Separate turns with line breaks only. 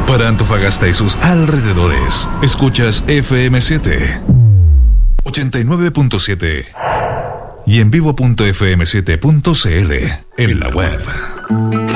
Para Antofagasta y sus alrededores, escuchas FM7 89.7 y en vivo.fm7.cl en la web.